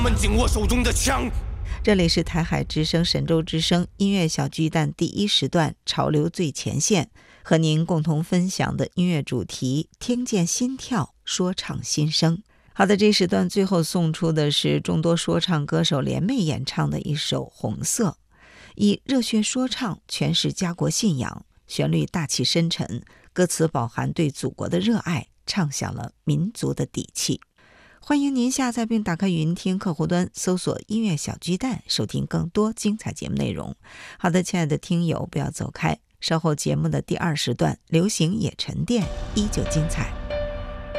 们紧握手中的枪。 这里是台海之声神州之声音乐小巨蛋第1时段潮流最前线，和您共同分享的音乐主题，听见心跳，说唱心声。好的，这时段最后送出的是众多说唱歌手联袂演唱的一首《红色》，以热血说唱诠释家国信仰，旋律大气深沉，歌词饱含对祖国的热爱，唱响了民族的底气。欢迎您下载并打开语音听客户端，搜索音乐小巨蛋，收听更多精彩节目内容。好的，亲爱的听友，不要走开，稍后节目的第2时段流行也沉淀，依旧精彩。